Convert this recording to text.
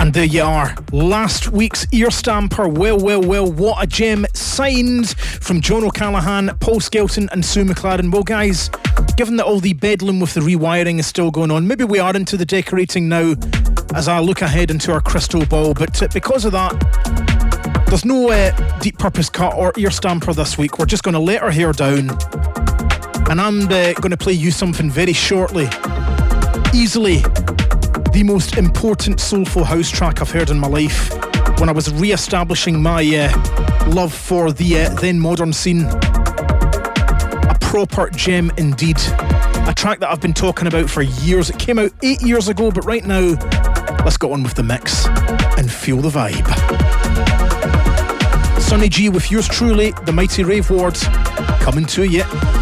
And there you are, last week's ear stamper. Well, what a gem. Signed from John O'Callaghan, Paul Skelton and Sue McLaren. Well guys, given that all the bedlam with the rewiring is still going on, maybe we are into the decorating now as I look ahead into our crystal ball, but because of that, there's no Deep Purpose cut or ear stamper this week. We're just going to let our hair down, and I'm going to play you something very shortly. Easily the most important soulful house track I've heard in my life when I was re-establishing my love for the then modern scene. A proper gem indeed. A track that I've been talking about for years. It came out 8 years ago, but right now, let's get on with the mix and feel the vibe. Sonny G with yours truly, the mighty Rave Ward, coming to you.